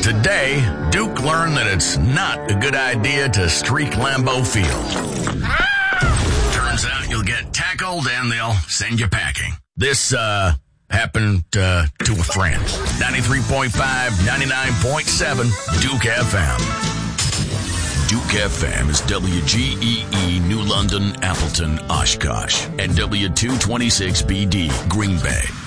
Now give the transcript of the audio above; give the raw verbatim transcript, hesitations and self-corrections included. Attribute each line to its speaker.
Speaker 1: Today, Duke learned that it's not a good idea to streak Lambeau Field. Turns out you'll get tackled and they'll send you packing. This, uh, happened, uh, to a friend. ninety-three point five, ninety-nine point seven, Duke F M. Duke F M is W G E E, New London, Appleton, Oshkosh, and W two twenty-six B D, Green Bay.